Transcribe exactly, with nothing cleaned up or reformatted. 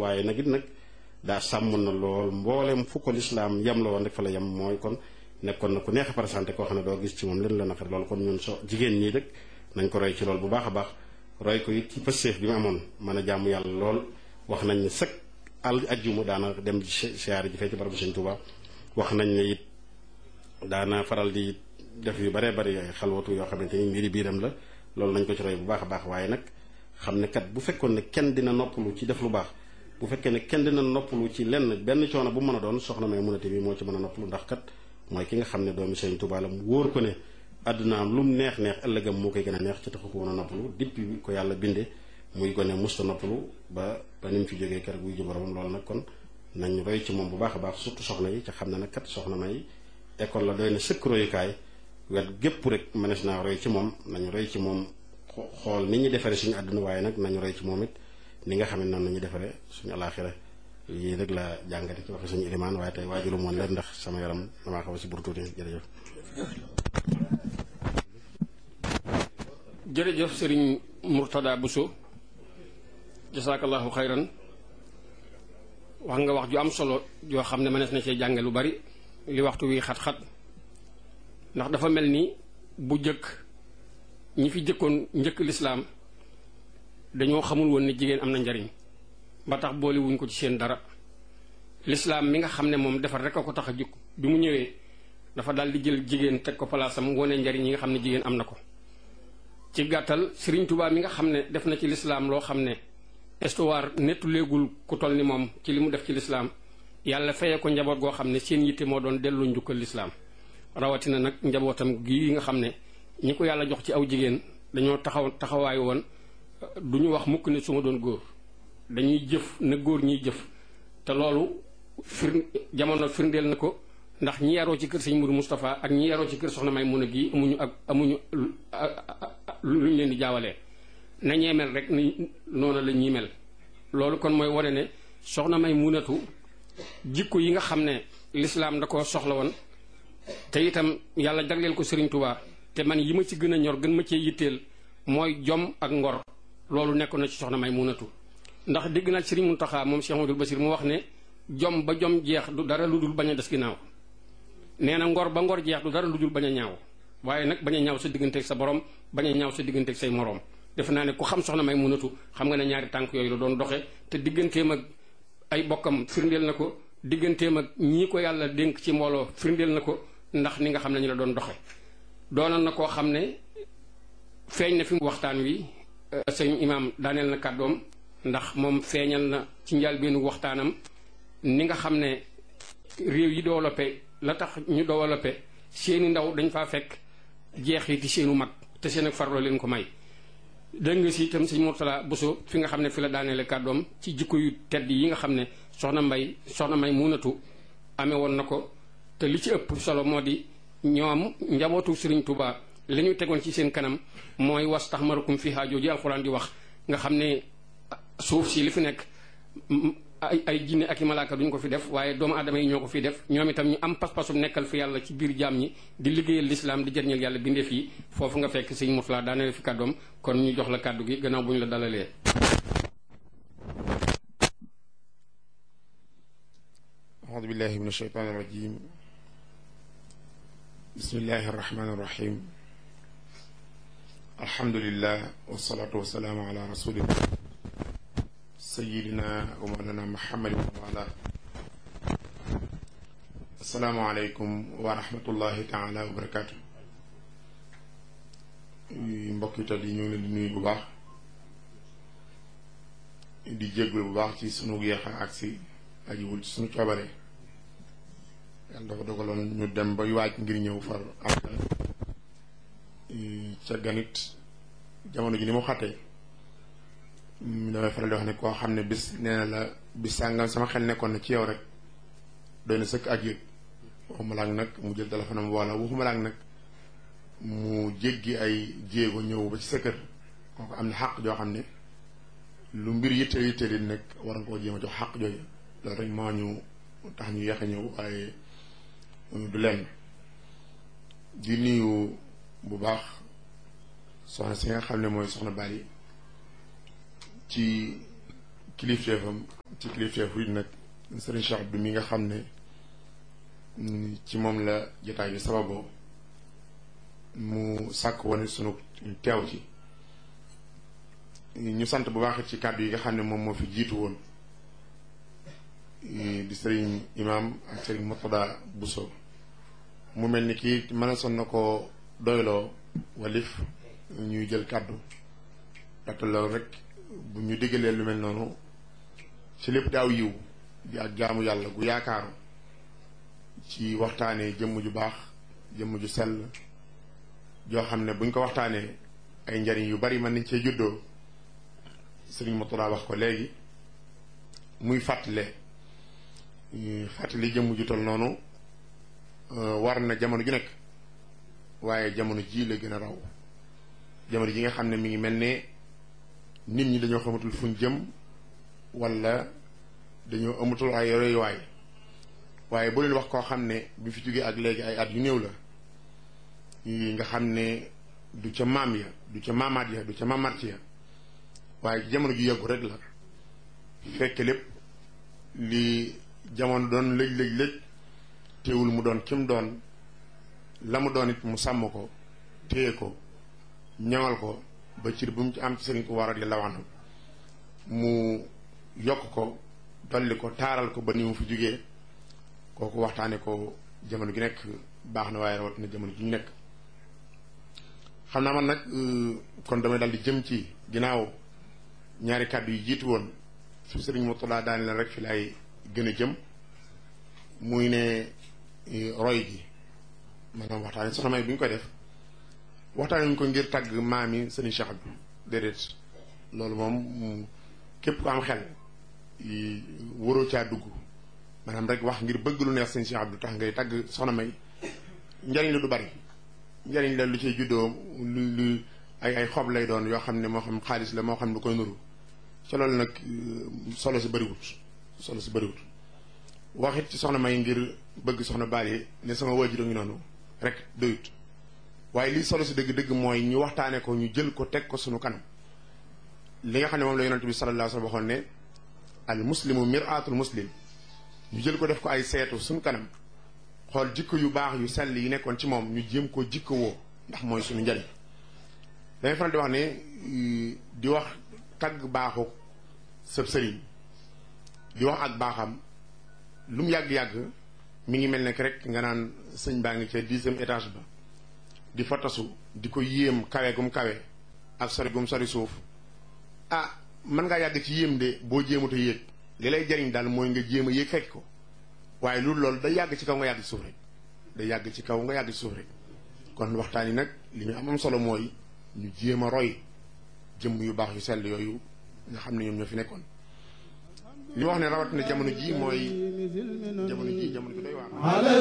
waaye nag it nag daa sàmm na lool mbooleem fu ko lislaam yem la woon rek fa la yem mooy kon nekkoon na ku neex a présenté koo xam ne doo gis ci moom leen la naqar loolu kon ñun so jigéen ñii rek nañ ko roy ci loolu bu baax a baax roy ko it ci pëstéef bi mu amoon mën a jaamu yàlla lool wax nañ ne sëkk al ajjuma daana dem siyaare ji fee ci barabu Sëñ Tuubaa wax nañ ne it daana faral di def yu baree bari xalwatu yoo xamante ni mbiri biiram la loolu nañ ko ci roy bu baax a baax waaye nag xam ne kat bu fekkoon ne kenn dina noppalu ci def lu baax bu fekkee ne kenn dina noppalu ci lenn benn coono bu mën a doon soxna May Munate bi moo ci mën a noppalu ndax kat mooy ki nga xam ne doomi Sëñ Tuubaa la mu wóor ko ne àddunaam lu mu neex neex ëllëgam moo koy gën a neex ci taxu ko woon a noppalu depuis ko yàlla binde muy gone musta noppalu ba ba ni mu fi jógee keroog wuy ji boromam loolu nag kon nañ roy ci moom bu baax a baax surtout soxna yi ca xam ne nag kat soxna May école la doy na sëkk royukaay wet gépp rek mënees naa roy ci moom nañu roy ci moom xool ni ñu defaree suñu àdduna waaye nag nañu roy ci moom it ni nga xam ne noonu nañu defaree suñu alaaxira lii rek la jàngate ci waxe suñu ilimaan waaye tey waajulu moon leen ndax sama yaram damaa xaw a si bur tuuti jërëjëf jërëjëf sëriñ Murtada Bousso jasaakallahu xayran wax nga wax ju am solo joo xam ne mënees na cee jànge lu bari li waxtu wi xat-xat ndax dafa mel ni bu jëkk ñi fi jëkkoon njëkk lislaam dañoo xamul woon ni jigéen am na njariñ ba tax boole wuñ ko ci seen dara lislaam mi nga xam ne moom defar rek a ko tax a jukk bi mu ñëwee dafa daal di jël jigéen teg ko palaasam wone njariñ yi nga xam ne jigéen am na ko ci gàttal Sëriñ Tuubaa mi nga xam ne def na ci lislaam loo xam ne histoire nettu léegul ku toll ni moom ci li mu def ci lislaam yàlla feye ko njaboot goo xam ne seen yitte moo doon delloo njukkal lislaam rawatina nag njabootam gii nga xam ne ñi ko yàlla jox ci aw jigéen dañoo taxaw taxawaay woon du ñu wax mukk ne su ma doon góor dañuy jëf na góor ñiy jëf te loolu fir jamono firndeel na ko ndax ñi yaroo ci kër sëñ Mourou Moustapha ak ñi yaroo ci kër soxna May Muna gi amuñu ak amuñu luñ leen di jaawalee na ñee mel rek ni noonu la ñuy mel loolu kon mooy wane ne soxna May Munatu jikko yi nga xam ne lislaam da ko soxla woon te itam yàlla jagleel ko Sëriñ Tuubaa te man yi ma ci gën a ñor gën ma cee yitteel mooy jom ak ngor loolu nekkoon na ci soxna May Munatu ndax dégg naa Sëriñ Muntaxa moom Cheikh Amadou Bassir mu wax ne jom ba jom jeex du dara lu dul bañ a des ginnaaw nee na ngor ba ngor jeex du dara lu dul bañ a ñaaw waaye nag bañ a ñaaw sa digganteeg sa borom bañ a ñaaw sa digganteeg say moroom defe naa ne ku xam soxna May Munatu xam nga ne ñaari tànk yooyu la doon doxe te digganteem ak ay bokkam firndeel na ko digganteem ak ñii ko yàlla dénk ci mbooloo firndeel na ko ndax ni nga xam ne ñu la doon doxe doonoon na koo xam ne feeñ na fi waxtaan wi sëñ imaam daaneel na kàddoom ndax moom feeñal na ci njëlbéenu waxtaanam ni nga xam ne réew yi développé la tax ñu développé seeni ndaw dañ faa fekk jeexiti seenu mag te seen ak farloo leen ko may dégg nga si itam sëñ Murtada Bousso fi nga xam ne fi la daaneele kàddoom ci jikko yu tedd yi nga xam ne soxna Mbay soxna May Munatu amee woon na ko te li ci ëpp solo moo di ñoom njabootu Sëriñ Tuubaa li ñu tegoon ci seen kanam mooy was tax marukum fi haajoo ji alxuraan di wax nga xam ne suuf si li fi nekk ay ay jinne ak i malaaka duñ ko fi def waaye doomu aadama yi ñoo ko fi def ñoom itam ñu am pas-pasum nekkal fi yàlla ci biir jaam ñi di liggéeyal lislaam di jëriñal yàlla bindeef yi foofu nga fekk sëñ Murtada daaneel fi kàddoom kon ñu jox la kàddu gi gannaaw bu ñu la dalalee. aoudu billahi min ashaytaani irrajim bismillahi arrahmani irrahim alhamdulillah wasalaatu wasalaamu ala rasulillah sayidina wa mawlana muhammadin wa ala assalaamu aleykum wa rahmatullahi taala wa barakaatu mbokkital yi ñu ngi leen di nuyu bu baax di jéggul bu baax ci sunu yeex a agsi ajiwul ci sunu coobare yàlla dafa dogaloon ñu dem bay waaj ngir ñëw far am ca ganit jamono ji ni mu xattee damay faral di wax ne koo xam ne bis nee na la bis sàngam sama xel nekkoon na ci yow rek doy na sëkk ak yëg waxuma laak nag mu jël téléphone am wala waxuma laak nag mu jéggi ay jéego ñëw ba ci sa kër kooku am na xàq joo xam ne lu mbir yitte yitte di nekk war nga koo jéem a jox xàq jooju loolu rek moo ñu tax ñu yeex a ñëw waaye du lenn di nuyu bu baax soxna si nga xam ne mooy soxna Bali ci kilifteefam ci kilifteefu it nag sëriñ Cheikh Abdou mi nga xam ne ci moom la jotaay bi sababoo mu sàkk woon sunu teew ci ñu sant bu baax ci kàddu yi nga xam ne moom moo fi jiitu woon di sëriñ imam ak sëriñ Murtada Bousso mu mel ni kii mën a son na ko doyloo walif ñuy jël kàddu ndaxte loolu rek bu ñu diggalee lu mel noonu ci lépp daaw yiw di ak jaamu yàlla gu yaakaaru ci waxtaanee jëmm ju baax jëmm ju sell joo xam ne buñ ko waxtaanee ay njariñ yu bari mën nañ cee juddoo sëriñ Murtada wax ko léegi muy fàttale fàttali jëmm ju tol noonu war na jamono ju nekk waaye jamono ji la gën a raw jamono ji nga xam ne mi ngi mel ne nit ñi dañoo xamatul fuñ jëm wala dañoo amatul ay royuwaay waaye boo leen wax koo xam ne bi fi jógee ak léegi ay at yu néew la nga xam ne du ca maam ya du ca maamaat ya du ca maamaat ya waaye jamono ju yàggu rek la fekk lépp li jamono doon lëj lëj lëj teewul mu doon kim doon la mu doon it mu sàmm ko téye ko ñaŋal ko ba cir bu mu ci am ci sëriñ ko waral la wax na mu yokk ko dolli ko taaral ko ba ni mu fi jógee kooku waxtaane ko jamono gi nekk baax na waaye rawat na jamono ji ñu nekk xam naa man nag kon damay dal di jëm ci ginnaaw ñaari kàddu yi jiitu woon su sëriñ Murtada daane la rek fi lay gën a jëm muy ne roy gi maanaam waxtaane soxna May bu ñu koy def waxtaane ñu ko ngir tàgg maam yi sëriñ Cheikh Abdou déedéet loolu moom képp ku am xel waroo caa dugg maanaam rek wax ngir bëgg lu neex sëriñ Cheikh Abdou tax ngay tàgg soxna May njariñ la du bari njariñ la lu ciy juddoo lu lu ay ay xob lay doon yoo xam ne moo xam xaalis la moo xam lu koy nuru ca loolu nag solo si bëriwut solo si bëriwut waxit ci soxna May ngir bëgg soxna Bally ne sama waajur ngi noonu rek doyut waaye lii solo si dëgg-dëgg mooy ñu waxtaane ko ñu jël ko teg ko sunu kanam li nga xam ne moom la yonent bi sallallahu alayhi wa sallam waxoon ne al muslimu mir'atul muslim ñu jël ko def ko ay seetu sunu kanam xool jikko yu baax yu sell yi nekkoon ci moom ñu jéem ko jikko woo ndax mooy suñu njariñ dangay faral di wax ne di wax tagg baaxu sëb sëriñ di wax ak baaxam lu mu yàgg-yàgg mi ngi mel ne rek nga naan sëñ baa ngi ca dixième étage ba di fa tasu di ko yéem kawe gum kawe ak sori gum sori suuf ah mën ngaa yàgg ci yéem de boo jéemut a yéeg li lay jariñ daal mooy nga jéem a yéeg fekk ko waaye loolu loolu day yàgg ci kaw nga yàgg ci suuf rek day yàgg ci kaw nga yàgg ci suuf rek kon waxtaan yi nag li ñu am am solo mooy ñu jéem a roy jëmm yu baax yu sell yooyu nga xam ne ñoom ñoo fi nekkoon li wax ne rawat na jamono ji mooy jamono ji jamono ji doy waar